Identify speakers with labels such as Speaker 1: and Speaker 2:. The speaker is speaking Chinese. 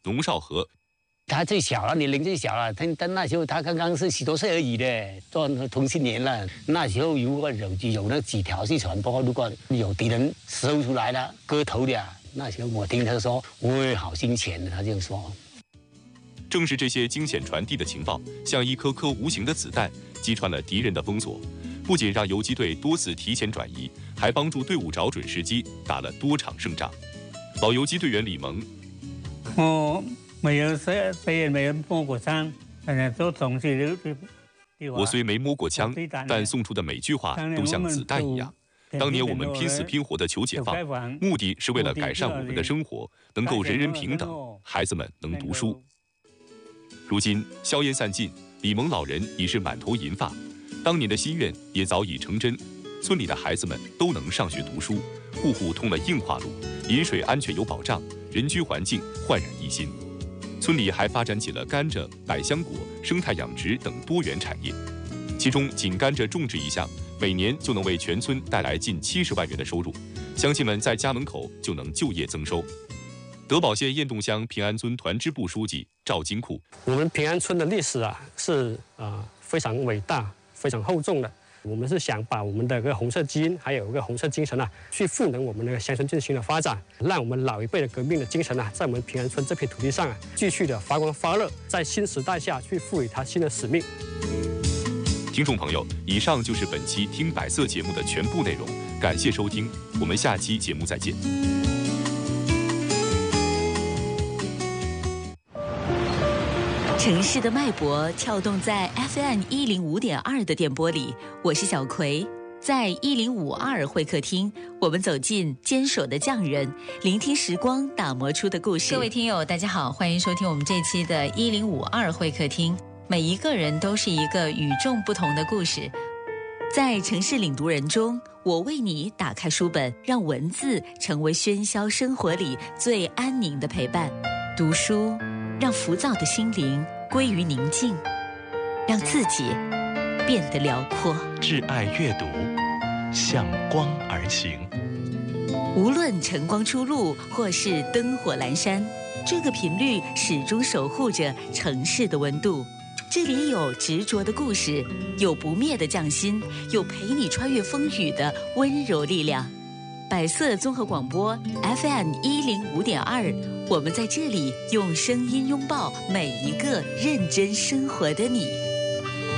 Speaker 1: 龙少河。
Speaker 2: 他最小了，年龄最小了。他那时候他刚刚是10多岁而已的，做同性恋了。那时候如果有那几条去传播，如果有敌人搜出来了，割头的，那时候我听他说会好心钱的，他就说。
Speaker 1: 正是这些惊险传递的情报，像一颗颗无形的子弹，击穿了敌人的封锁，不仅让游击队多次提前转移，还帮助队伍找准时机，打了多场胜仗。老游击队员李萌，我虽没摸过枪，但送出的每句话都像子弹一样。当年我们拼死拼活的求解放，目的是为了改善我们的生活，能够人人平等，孩子们能读书。如今硝烟散尽，李萌老人已是满头银发，当年的心愿也早已成真，村里的孩子们都能上学读书，户户通了硬化路，饮水安全有保障，人居环境焕然一新。村里还发展起了甘蔗、百香果、生态养殖等多元产业，其中仅甘蔗种植一项，每年就能为全村带来近70万元的收入，乡亲们在家门口就能就业增收。德保县堰洞乡平安村团支部书记赵金库，
Speaker 3: 我们平安村的历史是非常伟大、非常厚重的。我们是想把我们的红色基因，还有红色精神去赋能我们的乡村振兴的发展，让我们老一辈的革命的精神在我们平安村这片土地上继续的发光发热，在新时代下去赋予它新的使命。
Speaker 1: 听众朋友，以上就是本期《听百色》节目的全部内容，感谢收听，我们下期节目再见。
Speaker 4: 城市的脉搏跳动在 FM105.2 的电波里，我是小葵。在1052会客厅，我们走进坚守的匠人，聆听时光打磨出的故事。各位听友大家好，欢迎收听我们这期的1052会客厅。每一个人都是一个与众不同的故事，在城市领读人中，我为你打开书本，让文字成为喧嚣生活里最安宁的陪伴。读书让浮躁的心灵归于宁静，让自己变得辽阔。
Speaker 5: 挚爱阅读，向光而行。
Speaker 4: 无论晨光初露或是灯火阑珊，这个频率始终守护着城市的温度。这里有执着的故事，有不灭的匠心，有陪你穿越风雨的温柔力量。百色综合广播 FM105.2，我们在这里用声音拥抱每一个认真生活的你。